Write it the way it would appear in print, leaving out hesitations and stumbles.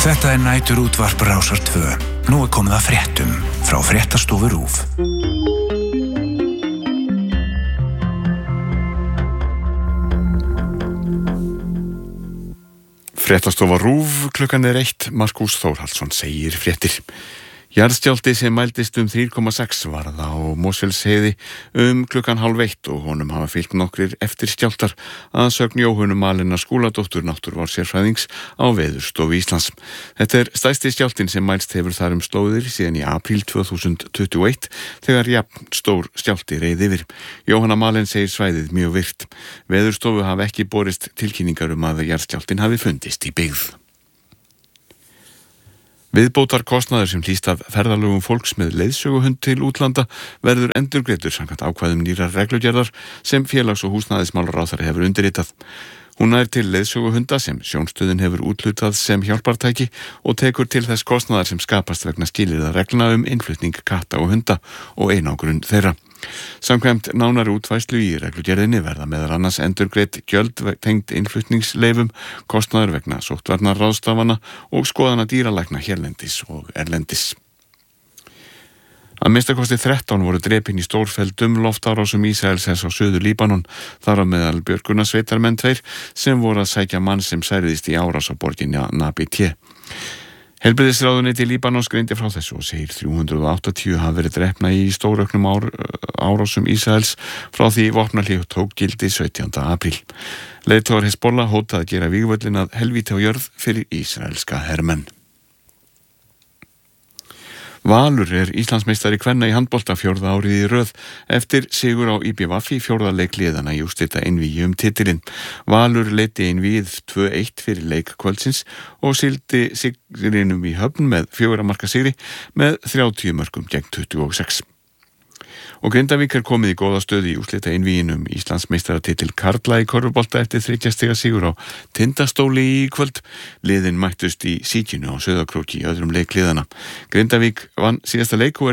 Þetta næturútvarp Rásar 2. Nú komið að fréttum frá Fréttastofu RÚV. Fréttastofa RÚV, klukkan 1, Markús Þórhallsson segir fréttir. Jarðskjálfti sem mældist 3,6 varð á Mosfellsheiði klukkan 12:30 og honum hafa fylgt nokkrir eftir skjálftar að sögn Jóhönnu Malínar Skúladóttur náttúruvárssérfræðings á Veðurstofu Íslands. Þetta stærsti skjálftinn sem mælst hefur þar slóðir síðan í apríl 2021 þegar jafn stór skjálfti reið yfir. Jóhanna Malín segir svæðið mjög virkt. Veðurstofu hafa ekki borist tilkynningar að jarðskjálftinn hafi fundist í byggð. Viðbótarkostnaður sem hlýst af ferðalögum fólks með leiðsöguhund til útlanda verður endurgreiddur samkvæmt ákvæðum nýrrar reglugerðar sem félags- og húsnæðismálaráðherra hefur undirritað. Hún nær til leiðsöguhunda sem Sjónstöðin hefur úthlutað sem hjálpartæki og tekur til þess kostnaðar sem skapast vegna skilyrða reglna innflutning katta og hunda og einangrun þeirra. Samkvæmt nánari útfærslu í reglugerðinni verða meðal annars endurgreidd gjöld tengd innflutningsleifum, kostnaður vegna sóttvarnaráðstafana og skoðana dýralækna hérlendis og erlendis. Að minnstakosti 13 voru drepin í stórfelldum loftárásum Ísraelshers á Suður Líbanon, þar á meðal björgunarsveitarmenn 2 sem voru að sækja mann sem særðist í árás á borginni Nabitje. Heilbrigðisráðuneyti Líbanons greindi frá þessu og segir 380 hafa verið drepna í stórauknum árásum Ísraels frá því vopnahlé tók gildi 17. apríl. Leiðtogar Hezbollah hótað að gera vígvöllin að helvíti á jörð fyrir ísraelska hermenn. Valur Íslandsmeistari kvenna í handbolta 4. árið í röð eftir sigur á IBVF í 4. leik liðana í úrslita einvígi titilinn. Valur leiddi einvígið 2-1 fyrir leik kvöldsins og sigldi sigrinum í Höfn með 4 marka sigri með 30 mörkum gegn 26. Og Grindavík komið í góða stöðu í úrslita einvíginum Íslandsmeistaratitil karla í körfubolta eftir 30 stiga sigur á Tindastóli í kvöld. Liðin mættust í Síkinu á Sauðárkróki í öðrum leik liðana. Grindavík vann síðasta leik og